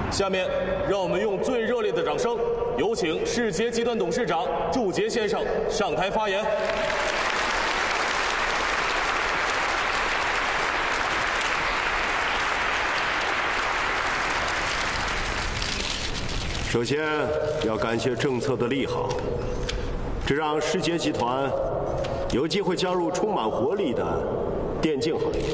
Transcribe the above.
下面，让我们用最热烈的掌声，有请世捷集团董事长祝捷先生上台发言。 首先要感谢政策的利好，这让世捷集团有机会加入充满活力的电竞行业。